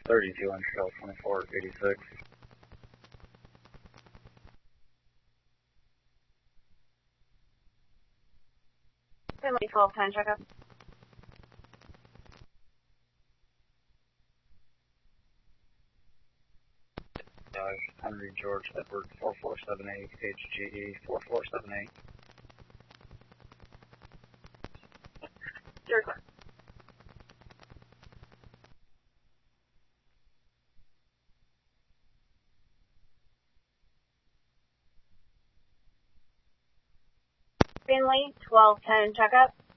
32 on Trail 2486. Finley 1210, check up. Henry George Edward 4478, HGE 4478. You're clear. Finley 1210, check up.